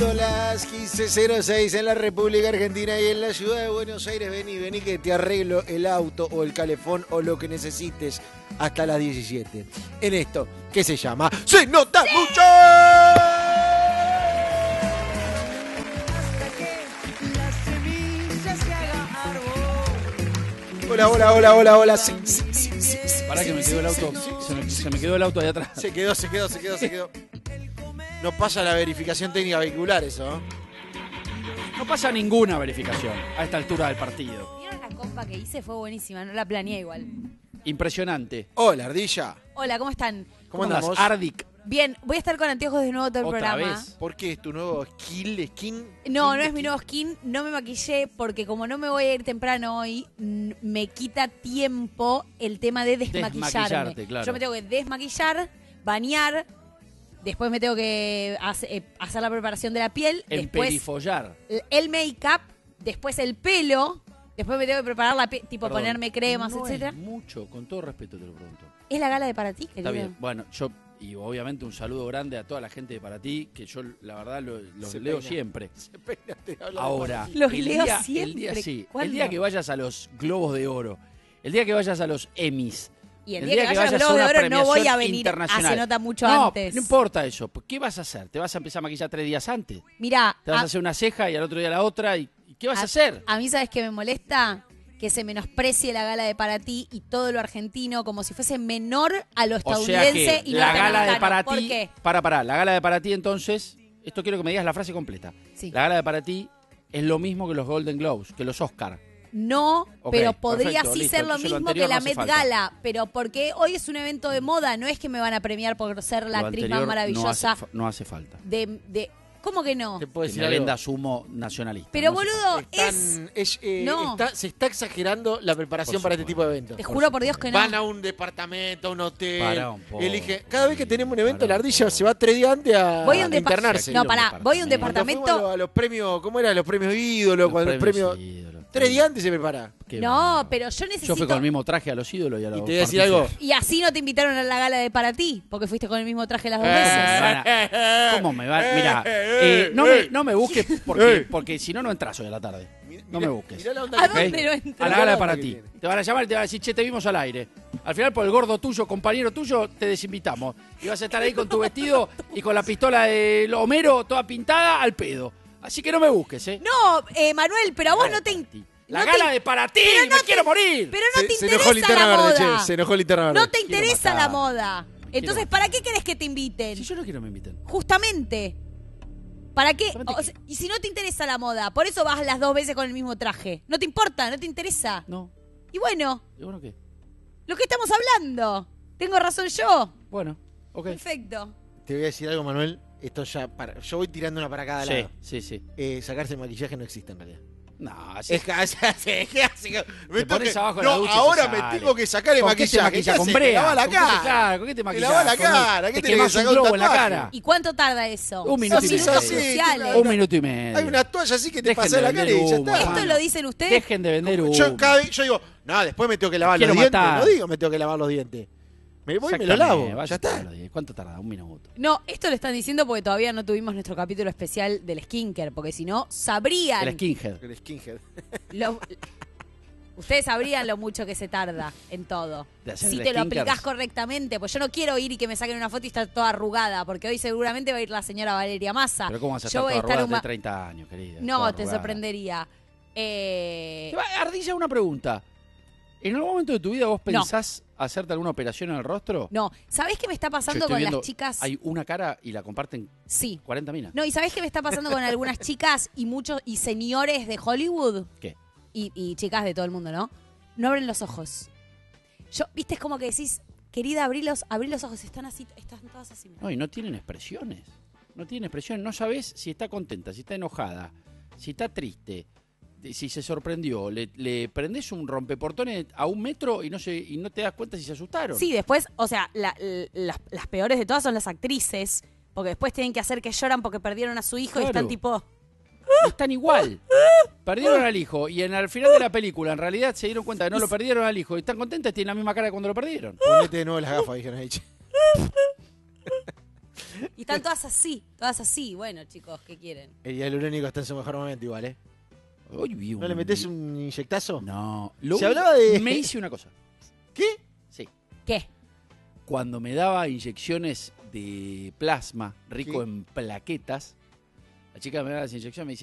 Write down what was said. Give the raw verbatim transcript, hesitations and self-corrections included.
Siendo las quince cero seis en la República Argentina y en la ciudad de Buenos Aires, vení, vení que te arreglo el auto o el calefón o lo que necesites hasta las diecisiete. En esto, que se llama ¡Se Nota ¡Sí! Mucho! Hola, hola, hola, hola, hola. Sí, sí, sí, sí, sí, Pará que me quedó el auto. sí, sí, se, me, sí, se me quedó el auto ahí atrás. Se quedó, se quedó, se quedó, se quedó. No pasa la verificación técnica vehicular eso, ¿no? No pasa ninguna verificación a esta altura del partido. ¿Vieron la compa que hice? Fue buenísima, no la planeé igual. Impresionante. Hola, Ardilla. Hola, ¿cómo están? ¿Cómo ¿Cómo andamos? andás, Ardic? Bien, voy a estar con anteojos de nuevo todo el ¿Otra programa. vez? ¿Por qué es tu nuevo skill, skin? No, no es mi nuevo skin, no me maquillé porque como no me voy a ir temprano hoy, n- me quita tiempo el tema de desmaquillarme. Desmaquillarte, claro. Yo me tengo que desmaquillar, bañar, después me tengo que hace- eh, hacer la preparación de la piel, después Emperifollar. el make-up, después el pelo, después me tengo que preparar la piel, tipo Perdón, ponerme cremas, no etcétera. Es mucho, con todo respeto te lo pregunto. ¿Es la gala de para ti, querido? Está bien. Bueno, yo, y obviamente un saludo grande a toda la gente de Para Ti, que yo la verdad lo- los Se leo peina. siempre. Se peina, te habla de Ahora, Para Ti. Los el leo día, siempre. El día, sí, ¿Cuándo? el día que vayas a los Globos de Oro, el día que vayas a los Emmys, Y el, el día, que vaya a los Globos de una Oro no voy a premiación venir a internacional. Se Nota Mucho no, antes. No importa eso. ¿Qué vas a hacer? ¿Te vas a empezar a maquillar tres días antes? Mirá, ¿Te vas a, a, hacer una ceja y al otro día la otra? ¿Y, y qué vas a, a hacer? A mí, ¿sabes qué me molesta? Que se menosprecie la gala de Para Ti y todo lo argentino como si fuese menor a lo O estadounidense sea que y la gala de norteamericano. Para ¿Por Ti... qué? Para, para. La gala de Para Ti, entonces... Esto quiero que me digas la frase completa. Sí. La gala de Para Ti es lo mismo que los Golden Globes, que los Oscar. No, Ok, pero podría perfecto, sí listo. ser lo Entonces lo mismo anterior que la no hace Met falta. Gala, pero porque hoy es un evento de moda, no es que me van a premiar por ser la Lo actriz anterior más maravillosa No hace, fa- no hace falta. de, de... ¿Cómo que no? ¿Te puedo Que decir me algo? vendas humo nacionalista. Pero no hace boludo, Están- es... es, eh, No. está- se está exagerando la preparación Por para este supuesto. tipo de eventos. Te juro por Dios que no. Van a un departamento, a un hotel. Pará un poco, elige. Cada vez que tenemos un evento, pará la un ardilla poco. se va tres días antes a, Voy a un a depa- internarse. No, pará, voy a un Cuando departamento... fuimos a los premios, ¿cómo era? Los premios ídolos, cuando los premios. ídolos. Tres días antes se prepara. Qué No, bárbaro. pero yo necesito... Yo fui con el mismo traje a los ídolos y a los Y te voy a decir algo. Y así no te invitaron a la gala de Para Ti, porque fuiste con el mismo traje las dos Eh, veces. ¿Cómo me va? Mira, eh, no, me, no me busques porque, porque si no, no entras hoy a la tarde. No me busques. Mirá la onda ¿A que dónde tiene. no ¿Ok? entras? A la gala de onda Para que Ti. tiene. Te van a llamar y te van a decir, che, te vimos al aire. Al final, por el gordo tuyo, compañero tuyo, te desinvitamos. Y vas a estar ahí con tu vestido y con la pistola de Homero toda pintada al pedo. Así que no me busques, ¿eh? No, eh, Manuel, pero a vos no te... in- La no gala te- de Para Ti, pero no me te- quiero morir. Pero no Se- te se enojó interesa Linterna la Verde, moda. che, se enojó Linterna Verde. No te Quiero interesa matar. la moda. Entonces, matar. ¿para qué querés que te inviten? Si yo no quiero que me inviten. Justamente. ¿Para qué? Justamente O sea, y si no te interesa la moda, por eso vas las dos veces con el mismo traje. No te importa, no te interesa. No. Y bueno, ¿Y bueno qué? lo que estamos hablando. ¿Tengo razón yo? Bueno, ok. Perfecto. Te voy a decir algo, Manuel. Esto ya. Para, yo voy tirando una para cada Sí, lado. sí, sí. Eh, sacarse el maquillaje no existe en realidad. No, así Es que, es que- es que- es que- me Te pones tengo que- abajo de no, la ducha y ahora se me sale. tengo que sacar el ¿Con qué te maquillaje. maquillas? ¿Qué ¿Con haces? brea? Te lava la ¿Con qué te- cara. Claro, ¿con qué te Te maquillas? lava la Con un- cara. ¿Qué te tenés quemás que un sacar un globo en la tatuaje? cara. ¿Y cuánto tarda eso? Un minuto Son y medio. minutos Sí, cruciales. tipo, Un minuto y medio. Hay una toalla así que te Dejen pasa de la cara y vender ya humo, está. ¿Esto hermano. lo dicen ustedes? Dejen de vender humo. Yo, cada vez- yo digo, no, después me tengo que lavar Quiero los dientes. matar. No digo me tengo que lavar los dientes. Me voy y me lo Exactamente, lavo. vaya Ya está. a los diez. ¿Cuánto tarda? Un minuto. No, esto lo están diciendo porque todavía no tuvimos nuestro capítulo especial del skincare, porque si no, sabrían. El skinhead. El skinhead. lo- ustedes sabrían lo mucho que se tarda en todo. De hacer Si el te lo skincare. aplicás correctamente, pues yo no quiero ir y que me saquen una foto y estar toda arrugada, porque hoy seguramente va a ir la señora Valeria Massa. Pero ¿cómo vas a Yo estar voy toda a estar arrugada un ma- de treinta años, querida? No, Toda te arrugada. sorprendería. Eh, Te va- Ardilla, una pregunta. ¿En algún momento de tu vida vos No. pensás hacerte alguna operación en el rostro? No, ¿sabés qué me está Yo pasando estoy con viendo, las chicas? Hay una cara y la comparten Sí. cuarenta minas. No, ¿y sabés qué me está pasando con algunas chicas y muchos y señores de Hollywood? ¿Qué? Y, y chicas de todo el mundo, ¿no? No abren los ojos. Yo, viste, es como que decís, querida, abrí los, abrí los ojos, están así, están todas así. No, y no tienen expresiones. No tienen expresiones. No sabés si está contenta, si está enojada, si está triste, de- si se sorprendió. Le, le prendés un rompeportones a un metro y no se y no te das cuenta si se asustaron. Sí, después, o sea, la- la- las, las peores de todas son las actrices, porque después tienen que hacer que lloran porque perdieron a su hijo y Claro. están tipo... Están igual. Perdieron al hijo y en al final de la película en realidad se dieron cuenta que no lo perdieron al hijo y están contentas y tienen la misma cara de cuando lo perdieron. Ponete de nuevo las gafas, dijeron ahí. che. Y están todas así, todas así. Bueno, chicos, ¿qué quieren? El hialurónico está en su mejor momento igual, ¿eh? Hoy vi un... ¿No le metés un inyectazo? No. Lo Se único- hablaba de- Me hice una cosa. ¿Qué? Sí. ¿Qué? Cuando me daba inyecciones de plasma rico ¿Qué? en plaquetas, la chica me daba esa inyección y me dice,